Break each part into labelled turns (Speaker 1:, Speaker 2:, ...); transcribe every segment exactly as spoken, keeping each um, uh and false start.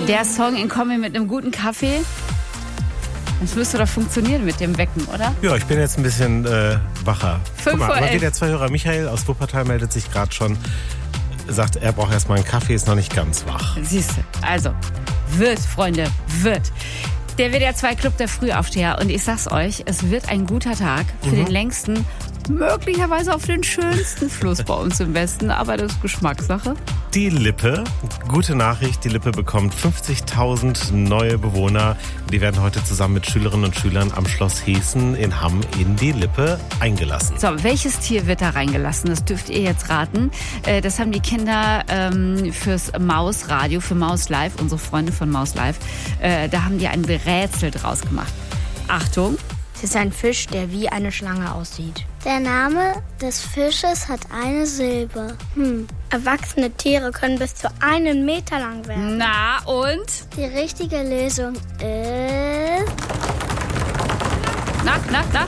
Speaker 1: Der Song in Kombi mit einem guten Kaffee. Das müsste doch funktionieren mit dem Wecken, oder?
Speaker 2: Ja, ich bin jetzt ein bisschen äh, wacher.
Speaker 1: Fünf
Speaker 2: Guck mal,
Speaker 1: vor
Speaker 2: aber
Speaker 1: elf.
Speaker 2: der zwei Hörer Michael aus Wuppertal meldet sich gerade schon. Sagt, er braucht erstmal einen Kaffee, ist noch nicht ganz wach.
Speaker 1: Siehst du, also wird, Freunde, wird. Der W D R zwei Club der Frühaufsteher. Und ich sag's euch, es wird ein guter Tag für mhm. den längsten, möglicherweise auf den schönsten Fluss bei uns im Westen. Aber das ist Geschmackssache.
Speaker 2: Die Lippe, gute Nachricht, die Lippe bekommt fünfzigtausend neue Bewohner. Die werden heute zusammen mit Schülerinnen und Schülern am Schloss Heßen in Hamm in die Lippe eingelassen.
Speaker 1: So, welches Tier wird da reingelassen? Das dürft ihr jetzt raten. Das haben die Kinder ähm, fürs Mausradio, für Maus Live, unsere Freunde von Maus Live, äh, da haben die ein Rätsel draus gemacht. Achtung.
Speaker 3: Es ist ein Fisch, der wie eine Schlange aussieht.
Speaker 4: Der Name des Fisches hat eine Silbe. Hm. Erwachsene Tiere können bis zu einen Meter lang werden.
Speaker 1: Na und?
Speaker 4: Die richtige Lösung ist...
Speaker 1: Na, na, na?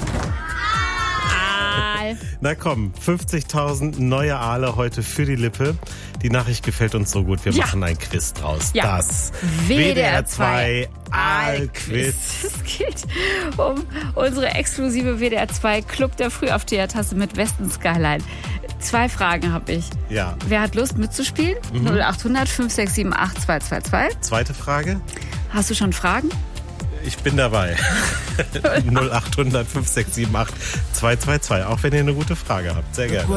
Speaker 1: Aal.
Speaker 2: Na komm, fünfzigtausend neue Aale heute für die Lippe. Die Nachricht gefällt uns so gut, wir
Speaker 1: ja.
Speaker 2: machen ein Quiz draus.
Speaker 1: Ja.
Speaker 2: Das
Speaker 1: W D R zwei
Speaker 2: Aalquiz.
Speaker 1: Es geht um unsere exklusive W D R zwei Club der Frühaufsteher-Tasse mit Westen Skyline. Zwei Fragen habe ich.
Speaker 2: Ja.
Speaker 1: Wer hat Lust mitzuspielen? Mhm. null acht hundert fünf sechs sieben acht zwei zwei zwei.
Speaker 2: Zweite Frage.
Speaker 1: Hast du schon Fragen?
Speaker 2: Ich bin dabei. null acht hundert fünf sechs sieben acht zwei zwei zwei. Auch wenn ihr eine gute Frage habt. Sehr gerne.